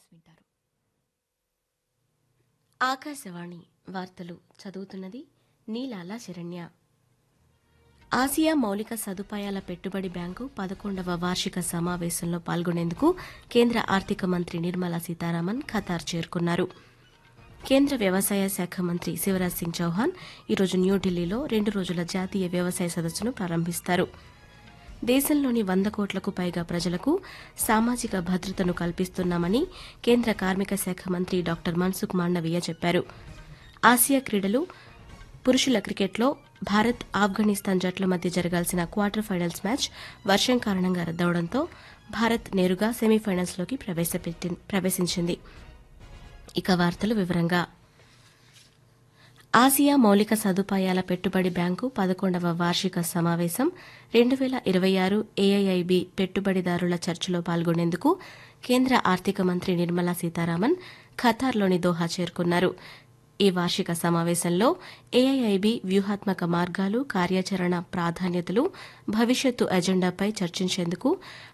వింటారు. ఆకాశవాణి వార్తలు చదువుతున్నది నీలాల శరణ్య. ఆసియా మౌలిక సదుపాయాల పెట్టుబడి బ్యాంకు 11వ వార్షిక సమావేశంలో పాల్గొనేందుకు కేంద్ర ఆర్థిక మంత్రి నిర్మలా సీతారామన్ ఖతార్ చేరుకున్నారు. కేంద్ర వ్యవసాయ శాఖ మంత్రి శివరాజ్ సింగ్ చౌహాన్ ఈరోజు న్యూఢిల్లీలో 2 రోజుల జాతీయ వ్యవసాయ సదస్సును ప్రారంభిస్తారు. దేశంలోని 100 కోట్లకు పైగా ప్రజలకు సామాజిక భద్రతను కల్పిస్తున్నామని కేంద్ర కార్మిక శాఖ మంత్రి డాక్టర్ మన్సుఖ్ మాండవీయ చెప్పారు. ఆసియా క్రీడలు పురుషుల క్రికెట్లో భారత్ ఆఫ్ఘనిస్తాన్ జట్ల మధ్య జరగాల్సిన క్వార్టర్ ఫైనల్స్ మ్యాచ్ వర్షం కారణంగా రద్దవడంతో భారత్ నేరుగా సెమీఫైనల్స్లోకి ప్రవేశించింది. ఇక వార్తలు వివరంగా. ఆసియా మౌలిక సదుపాయాల పెట్టుబడి బ్యాంకు 11వ వార్షిక సమావేశం 2026 ఏఐఐబి పెట్టుబడిదారుల చర్చలో పాల్గొనేందుకు కేంద్ర ఆర్థిక మంత్రి నిర్మలా సీతారామన్ ఖతార్లోని దోహా చేరుకున్నారు. ఈ వార్షిక సమావేశంలో ఏఐఐబి వ్యూహాత్మక మార్గాలు, కార్యాచరణ ప్రాధాన్యతలు, భవిష్యత్తు ఎజెండాపై చర్చించేందుకు